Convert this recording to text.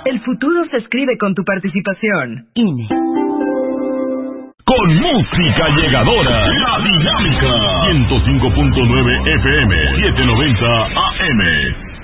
El futuro se escribe con tu participación. INE. Con música llegadora, La Dinámica, 105.9 FM, 790 AM.